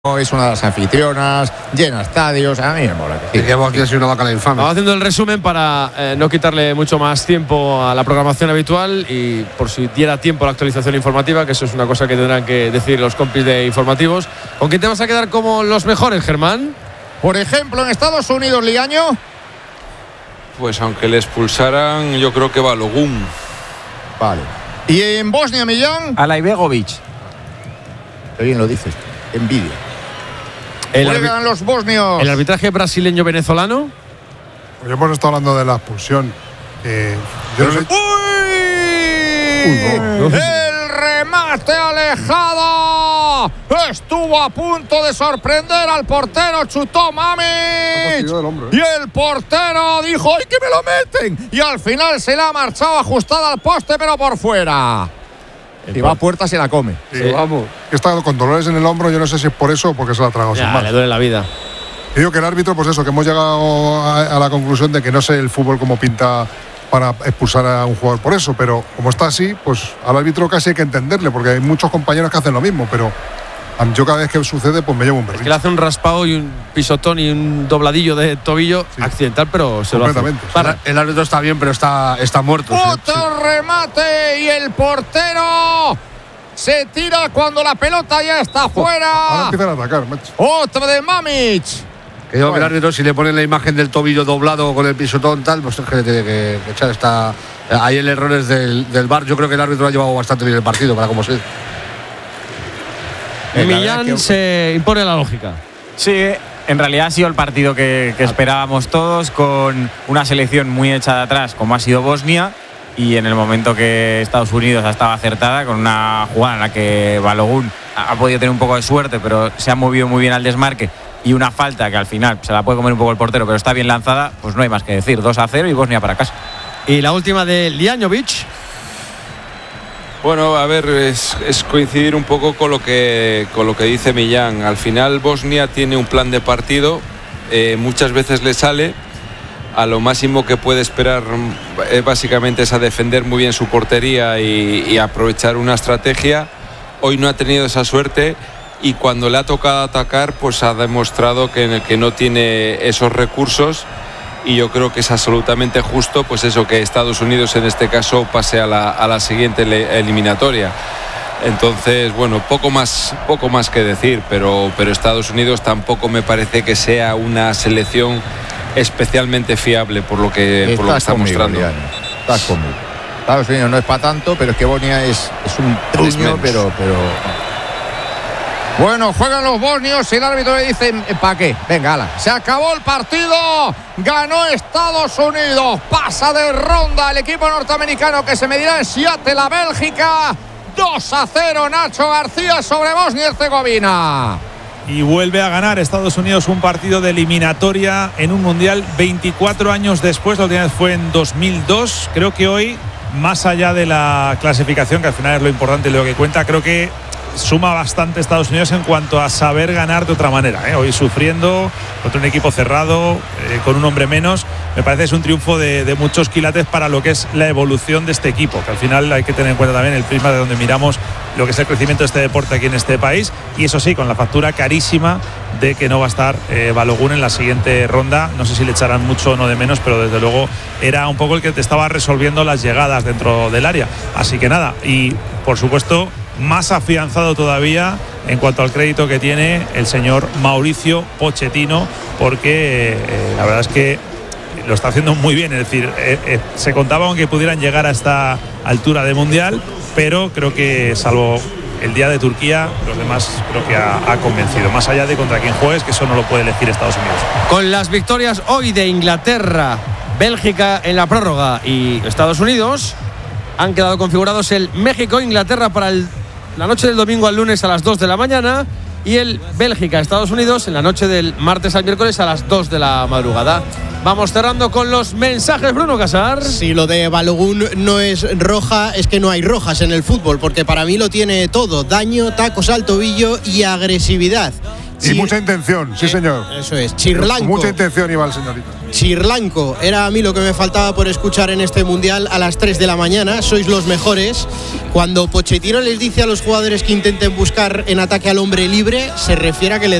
Es una de las anfitrionas, llena estadios, a mí me mola. Y que Bosnia ha sido una vaca la infame. Vamos haciendo el resumen para no quitarle mucho más tiempo a la programación habitual y por si diera tiempo a la actualización informativa, que eso es una cosa que tendrán que decir los compis de informativos. ¿Con quién te vas a quedar como los mejores, Germán? Por ejemplo, en Estados Unidos, Liaño. Pues aunque le expulsaran, yo creo que Balogun. Vale. ¿Y en Bosnia, Millán? Alaibegovic. Qué bien lo dices. Envidia. Juegan los bosnios. ¿El arbitraje brasileño-venezolano? Pues hemos estado hablando de la expulsión. ¡Uy! ¡El remate alejado! Estuvo a punto de sorprender al portero, chutó Mamić. Y el portero dijo: ¡ay, que me lo meten! Y al final se la ha marchado ajustada al poste, pero por fuera. Y va a puerta, se la come. Sí, vamos. He estado con dolores en el hombro, yo no sé si es por eso o porque se la ha tragado sin más. Le duele la vida. Y digo que el árbitro, pues eso, que hemos llegado a la conclusión de que no sé el fútbol cómo pinta para expulsar a un jugador por eso, pero como está así, pues al árbitro casi hay que entenderle, porque hay muchos compañeros que hacen lo mismo, pero yo cada vez que sucede, pues me llevo un berrinche. Es que le hace un raspado y un pisotón y un dobladillo de tobillo accidental, pero se lo hace. El árbitro está bien, pero está muerto. Otro remate y el portero se tira cuando la pelota ya está fuera. Ahora empiezan a atacar, macho. Otro de Mamić. Que digo que el árbitro, si le ponen la imagen del tobillo doblado con el pisotón tal, pues es que le tiene que echar esta. Ahí el error es del VAR. Yo creo que el árbitro ha llevado bastante bien el partido, para como se. Millán se impone la lógica. Sí, en realidad ha sido el partido que esperábamos todos, con una selección muy hecha de atrás, como ha sido Bosnia, y en el momento que Estados Unidos ha estado acertada, con una jugada en la que Balogun ha podido tener un poco de suerte, pero se ha movido muy bien al desmarque, y una falta que al final se la puede comer un poco el portero, pero está bien lanzada, pues no hay más que decir. 2-0 y Bosnia para casa. Y la última de Liañovic. Bueno, a ver, es coincidir un poco con lo que dice Millán. Al final Bosnia tiene un plan de partido, muchas veces le sale. A lo máximo que puede esperar básicamente es a defender muy bien su portería y aprovechar una estrategia. Hoy no ha tenido esa suerte y cuando le ha tocado atacar, pues ha demostrado que no tiene esos recursos. Y yo creo que es absolutamente justo, pues eso, que Estados Unidos en este caso pase a la siguiente eliminatoria. Entonces, bueno, poco más que decir, pero Estados Unidos tampoco me parece que sea una selección especialmente fiable por lo que está mostrando. Estás conmigo. Estados Unidos no es para tanto, pero es que Bosnia es un truño, pero bueno, juegan los bosnios y el árbitro le dice: ¿para qué? Venga, ala. Se acabó el partido. Ganó Estados Unidos. Pasa de ronda el equipo norteamericano que se medirá en Seattle a Bélgica. 2-0 Nacho García sobre Bosnia y Herzegovina. Y vuelve a ganar Estados Unidos un partido de eliminatoria en un mundial 24 años después. La última vez fue en 2002. Creo que hoy, más allá de la clasificación, que al final es lo importante y lo que cuenta, creo que suma bastante Estados Unidos en cuanto a saber ganar de otra manera, ¿eh? Hoy sufriendo contra un equipo cerrado, con un hombre menos. Me parece que es un triunfo de muchos quilates para lo que es la evolución de este equipo, que al final hay que tener en cuenta también el prisma de donde miramos lo que es el crecimiento de este deporte aquí en este país, y eso sí, con la factura carísima de que no va a estar Balogun en la siguiente ronda. No sé si le echarán mucho o no de menos, pero desde luego era un poco el que te estaba resolviendo las llegadas dentro del área. Así que nada, y por supuesto más afianzado todavía en cuanto al crédito que tiene el señor Mauricio Pochettino, porque la verdad es que lo está haciendo muy bien. Es decir, se contaba con que pudieran llegar a esta altura de mundial, pero creo que salvo el día de Turquía, los demás creo que ha convencido, más allá de contra quién juegues, que eso no lo puede elegir Estados Unidos. Con las victorias hoy de Inglaterra, Bélgica en la prórroga y Estados Unidos, han quedado configurados el México-Inglaterra para la noche del domingo al lunes a las 2 de la mañana y el Bélgica-Estados Unidos en la noche del martes al miércoles a las 2 de la madrugada. Vamos cerrando con los mensajes, Bruno Casar. Si lo de Balogun no es roja, es que no hay rojas en el fútbol, porque para mí lo tiene todo: daño, tacos al tobillo y agresividad. Y mucha intención, sí señor. Eso es, Chirlanco. Con mucha intención iba el señorito. Chirlanco, era a mí lo que me faltaba por escuchar en este Mundial a las 3 de la mañana. Sois los mejores. Cuando Pochettino les dice a los jugadores que intenten buscar en ataque al hombre libre, se refiere a que le